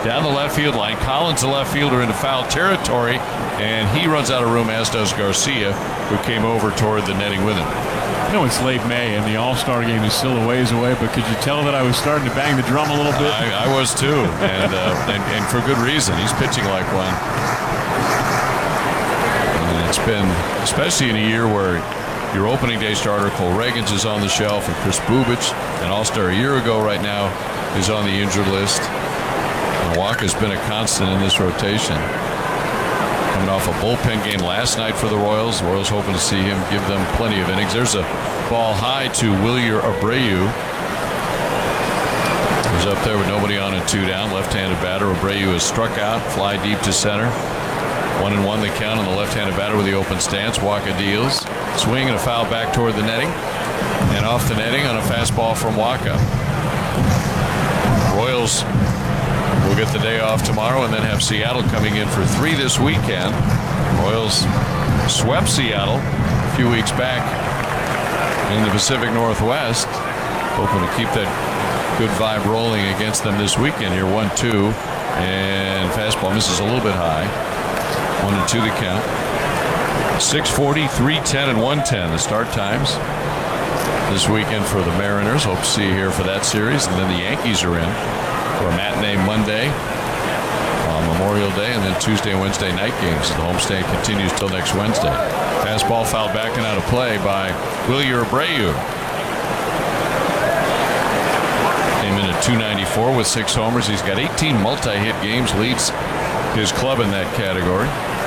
down the left field line. Collins, the left fielder, into foul territory, and he runs out of room, as does Garcia, who came over toward the netting with him. I know it's late May and the All-Star game is still a ways away, but could you tell that I was starting to bang the drum a little bit? I was too, and for good reason. He's pitching like one. And it's been, especially in a year where your opening day starter, Cole Reagans, is on the shelf, and Chris Bubich, an All-Star a year ago right now, is on the injured list. And Walker's been a constant in this rotation. Coming off a bullpen game last night for the Royals. The Royals hoping to see him give them plenty of innings. There's a ball high to Wilyer Abreu. He's up there with nobody on and 2 down. Left-handed batter. Abreu is struck out. Fly deep to center. 1-1 the count on the left-handed batter with the open stance. Walker deals. Swing and a foul back toward the netting. And off the netting on a fastball from Walker. Royals will get the day off tomorrow and then have Seattle coming in for 3 this weekend. Royals swept Seattle a few weeks back in the Pacific Northwest. Hoping to keep that good vibe rolling against them this weekend here. 1-2, and fastball misses a little bit high. 1-2 the count. 6:40, 3:10, and 1:10 the start times this weekend for the Mariners. Hope to see you here for that series. And then the Yankees are in for a matinee Monday on Memorial Day, and then Tuesday and Wednesday night games. The homestand continues till next Wednesday. Fastball fouled back and out of play by Wilyer Abreu. Came in at .294 with 6 homers. He's got 18 multi-hit games, leads his club in that category.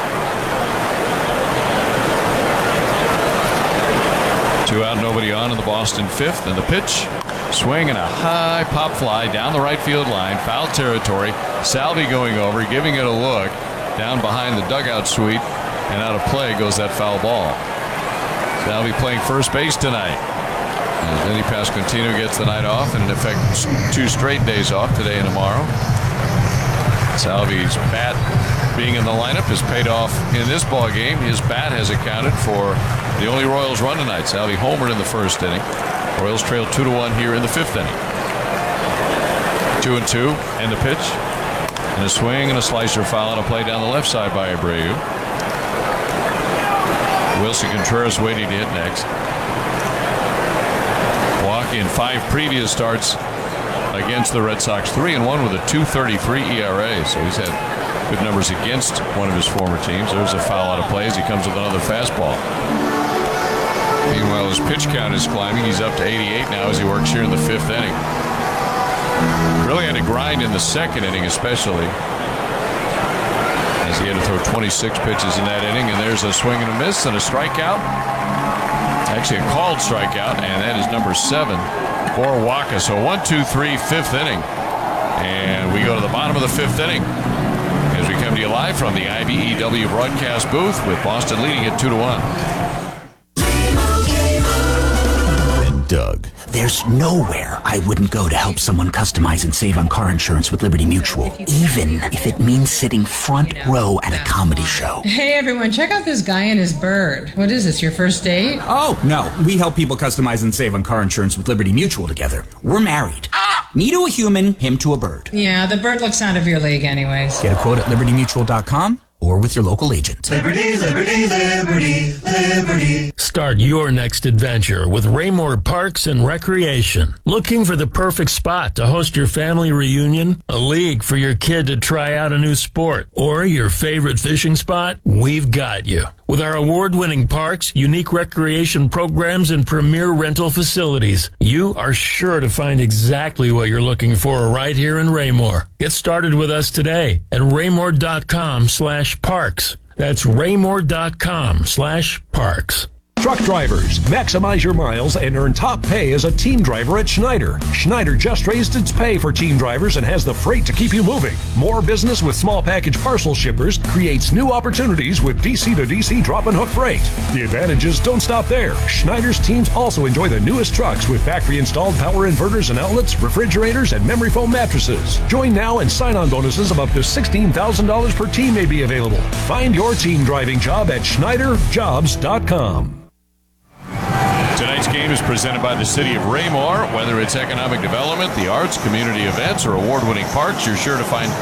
2 out, nobody on in the Boston 5th, and the pitch. Swing and a high pop fly down the right field line, foul territory. Salvi going over, giving it a look down behind the dugout suite, and out of play goes that foul ball. Salvi playing first base tonight. As Vinny Pasquantino gets the night off, and in effect 2 straight days off, today and tomorrow. Salvi's bat being in the lineup has paid off in this ball game. His bat has accounted for the only Royals run tonight. Salvi homered in the first inning. Royals trail 2-1 here in the 5th inning. 2-2, and the pitch, and a swing and a slicer foul on a play down the left side by Abreu. Wilson Contreras waiting to hit next. Walker in 5 previous starts against the Red Sox, 3-1 with a .233 ERA. So he's had good numbers against one of his former teams. There's a foul out of play as he comes with another fastball. Meanwhile, his pitch count is climbing. He's up to 88 now as he works here in the 5th inning. Really had to grind in the 2nd inning, especially, as he had to throw 26 pitches in that inning. And there's a swing and a miss and a strikeout. Actually, a called strikeout, and that is number 7 for Walker. So 1-2-3, 5th inning. And we go to the bottom of the 5th inning as we come to you live from the IBEW broadcast booth with Boston leading it 2-1. Doug. There's nowhere I wouldn't go to help someone customize and save on car insurance with Liberty Mutual, even if it means sitting front row at a comedy show. Hey everyone, check out this guy and his bird. What is this, your first date? Oh, no. We help people customize and save on car insurance with Liberty Mutual together. We're married. Me to a human, him to a bird. Yeah, the bird looks out of your league anyways. Get a quote at libertymutual.com or with your local agent. Liberty, liberty, liberty, liberty. Start your next adventure with Raymore Parks and Recreation. Looking for the perfect spot to host your family reunion, a league for your kid to try out a new sport, or your favorite fishing spot? We've got you. With our award-winning parks, unique recreation programs, and premier rental facilities, you are sure to find exactly what you're looking for right here in Raymore. Get started with us today at raymore.com/parks. That's raymore.com/parks. Truck drivers, maximize your miles and earn top pay as a team driver at Schneider. Schneider just raised its pay for team drivers and has the freight to keep you moving. More business with small package parcel shippers creates new opportunities with DC to DC drop and hook freight. The advantages don't stop there. Schneider's teams also enjoy the newest trucks with factory installed power inverters and outlets, refrigerators, and memory foam mattresses. Join now and sign-on bonuses of up to $16,000 per team may be available. Find your team driving job at SchneiderJobs.com. Tonight's game is presented by the City of Raymore. Whether it's economic development, the arts, community events, or award-winning parks, you're sure to find